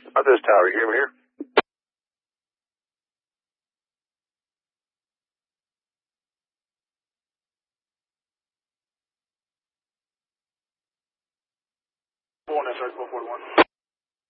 This tower, you hear me here? One, that's right, 441.